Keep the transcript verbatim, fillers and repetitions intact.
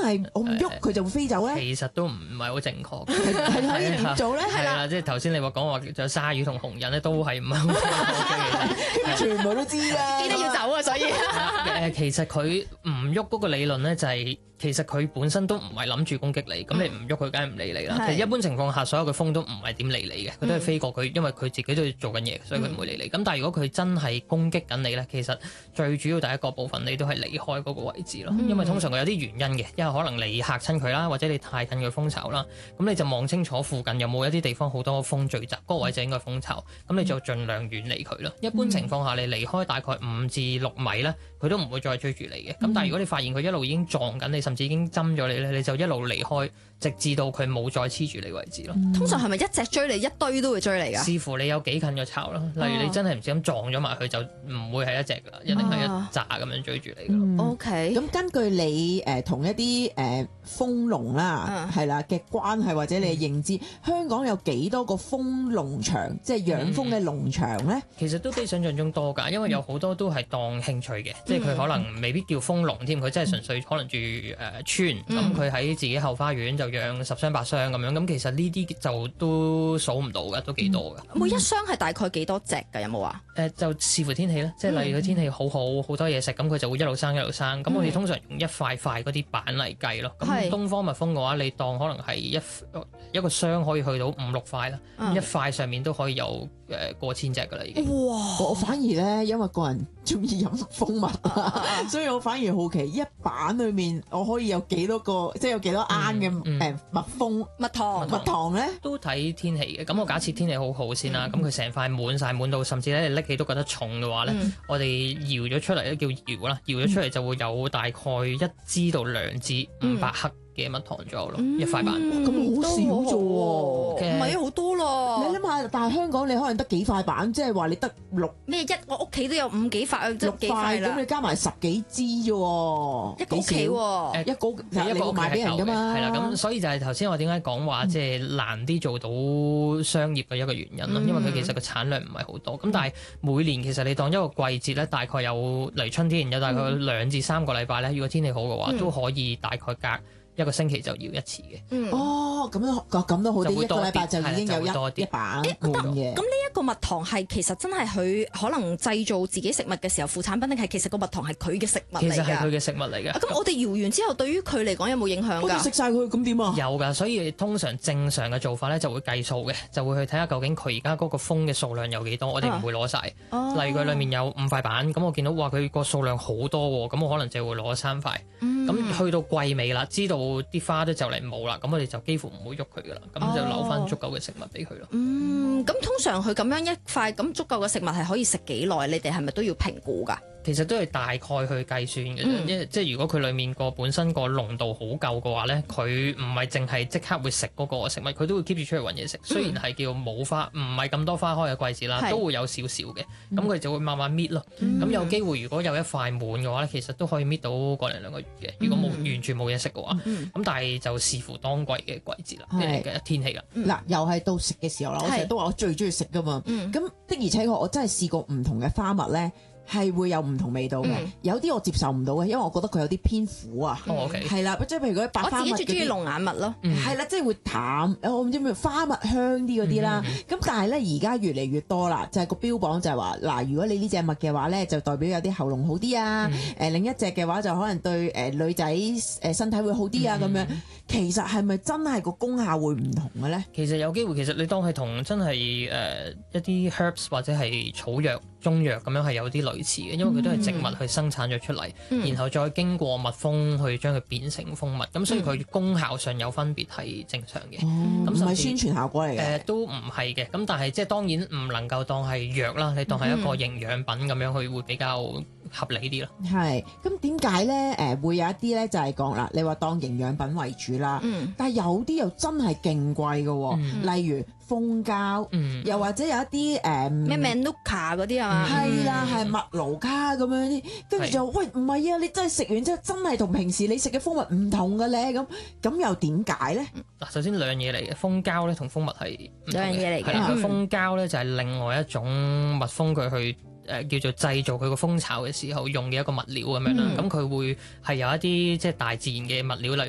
係我唔喐佢就會飛走咧？ 其實都唔係好正確， 係可以點做咧？ 係啦，即係頭先你話講話仲有鯊魚同紅人咧，都係唔係好正確嘅。 全部都知啦， 記得要走啊，所以誒，其實佢唔喐嗰個理論咧，就係其實佢本身都唔係諗住攻擊你，咁你唔喐佢，梗係唔理你啦。其實一般情況下，所有嘅風都唔係點理你嘅，佢都係飛過佢，因為佢自己都要做緊嘢，所以佢唔會理你。咁但係如果佢真係攻擊緊你咧，其實最主要第一個部分你都係離開嗰個位置咯，因為通常佢有啲原因嘅，因為可能你嚇親佢啦，或者你太近佢風巢啦，咁你就望清楚附近有冇一啲地方好多風聚集，嗰個位就應該係風巢，咁你就盡量遠離佢咯。一般情況下，你離開大概五至六米咧，佢都唔會再追住你嘅。咁但係如果你發現佢一路已經撞緊你，甚至已經針咗你咧，你就一路離開，直至到佢冇再黐住你為止咯。 通常係咪一隻追你，一堆都會追你㗎？ 視乎你有幾近個巢咯。例如你真係唔小心撞咗埋去，就唔會係一隻㗎啦，一定係一紮咁樣追住你㗎咯。 O K， 咁根據你誒同、呃、一啲誒、呃、風龍啦，係啦嘅關係或者你嘅認知，香港有幾多個風龍場，即係養風嘅農場咧？ 其實都比想象中多㗎，因為有好多都係當興趣嘅，嗯、即係佢可能未必叫風龍添，佢真係純粹可能住誒、呃、村，咁佢喺自己後花園就養十箱八箱咁樣，咁其實呢啲就都數唔到㗎，都幾多㗎。 每一箱係大概幾多隻㗎？有冇啊？ 誒、呃、就視乎天氣啦，即係例如佢天氣好好，好多嘢食，咁佢就會一路生一路生。咁、嗯、我哋通常用一塊塊嗰啲板嚟計咯。咁、嗯、東方蜜蜂嘅話，你當可能係一一個箱可以去到五六塊啦，嗯、一塊上面都可以有誒過千隻㗎啦已經。 哇！ 我反而咧，因為個人中意飲蜂蜜啊，所以我反而好奇一板裏面我可以有幾多個，即係有幾多罌嘅誒蜜蜂蜜糖蜜糖咧？ 都睇天氣嘅。咁我假設天氣好好先啦，咁佢成塊滿晒滿到，甚至咧你拎起都覺得重嘅話咧，嗯、我哋搖咗出嚟咧叫搖啦，搖咗出嚟就會有大概一支到兩支五百克嘅蜜糖左右咯，嗯、一塊板。 咁好少啫喎， 唔係好多咯。 你諗下，但係香港你可能得幾塊板，即係話你得六咩一我屋企都有五幾塊， 六塊咁，你加埋十幾支啫喎， 一個屋企喎， 一個一個賣俾人㗎嘛。 係啦，咁所以就係頭先我點解講話即係難啲做到商業嘅一個原因咯，嗯、因為佢其實個產量唔係好多。咁、嗯、但係每年其實你當一個季節咧，大概有嚟春天有大概兩至三個禮拜咧，如果天氣好嘅話，嗯、都可以大概隔一個星期就搖一次嘅。 嗯、 哦，咁都咁都好啲，一個禮拜就已經有一一把換嘅。 咁呢一個蜜糖係其實真係佢可能製造自己食物嘅時候副產品，定係其實個蜜糖係佢嘅食物嚟㗎？ 其實係佢嘅食物嚟嘅。 咁我哋搖完之後，對於佢嚟講有冇影響㗎？ 我食晒佢，咁點啊？ 有㗎，所以通常正常嘅做法咧就會計數嘅，就會去睇下究竟佢而家嗰個蜂嘅數量有幾多，我哋唔會攞晒。 啊、 例如佢裡面有五塊板，咁我見到哇佢個數量好多喎，咁我可能就會攞三塊。咁、嗯、去到季尾啦，知道啲花都就嚟冇啦，咁我哋就幾乎唔會喐佢噶啦，咁就留翻足夠嘅食物俾佢咯。 嗯，咁通常佢咁樣一塊咁足夠嘅食物係可以食幾耐？你哋係咪都要評估㗎？ 其實都係大概去計算嘅啫，嗯、即係如果佢裡面個本身個濃度好夠嘅話咧，佢唔係淨係即刻會食嗰個食物，佢都會 keep 住出去揾嘢食。嗯、雖然係叫冇花，唔係咁多花開嘅季節啦，是都會有少少嘅。咁佢、嗯、就會慢慢搣咯。咁、嗯、有機會如果有一塊滿嘅話咧，其實都可以搣到個零兩個月嘅。如果冇、嗯、完全冇嘢食嘅話，咁、嗯、但係就視乎當季嘅季節啦，嘅是天氣啦。嗱、 嗯，又係到食嘅時候啦，我成日都話我最中意食噶嘛。咁、嗯、的而且確，我真係試過唔同嘅花蜜咧。係會有唔同味道嘅，嗯、有啲我接受唔到嘅，因為我覺得佢有啲偏苦啊。 哦，OK， 係啦，即係譬如嗰啲白花蜜， 我自己最中意龍眼蜜咯。 係啦、嗯，即係會淡，我唔知咩花蜜香啲嗰啲啦。咁、嗯、但係咧，而家越嚟越多啦，就係、是、個標榜就係話，嗱，如果你呢隻蜜嘅話咧，就代表有啲喉嚨好啲啊。誒、嗯呃，另一隻嘅話就可能對誒、呃、女仔誒身體會好啲啊咁、嗯、樣。其實係咪真係個功效會唔同嘅咧？ 其實有機會，其實你當係同真係誒、呃、一啲 herbs 或者係草藥、中藥咁樣係有啲類似嘅，因為佢都係植物去生產咗出嚟，嗯、然後再經過蜜蜂去將佢變成蜂蜜，咁、嗯、所以佢功效上有分別係正常嘅。咁唔係宣傳效果嚟嘅。誒、 呃、都唔係嘅，咁但係即係當然唔能夠當係藥啦，你當係一個營養品咁樣去會比較合理啲咯。係， 咁點解咧？誒、呃、會有一啲咧就係講啦，你話當營養品為主啦，嗯、但係有啲又真係勁貴嘅喎，嗯、例如蜂膠，嗯、又或者有一啲誒咩 Manuka 嗰啲啊， 係啦，係麥盧卡咁樣啲，跟住就喂唔係啊！你真係食完之後真係同平時你食嘅蜂蜜唔同嘅咧，咁咁又點解咧？ 嗱，首先兩樣嘢嚟嘅，蜂膠咧同蜂蜜係兩樣嘢嚟嘅。 係啦，蜂膠咧就係另外一種蜜蜂佢去。誒叫做製造佢個蜂巢嘅時候用嘅一個物料咁樣啦，咁佢、嗯、會係有一啲即係大自然嘅物料，例